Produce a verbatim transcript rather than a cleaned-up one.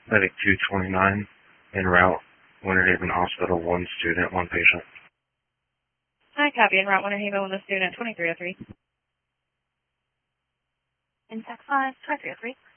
Medic two twenty-nine, en route, Winter Haven Hospital, one student, one patient. Hi, copy, en route, Winter Haven, with a student, twenty-three oh three. In Tech five, twenty-three oh three.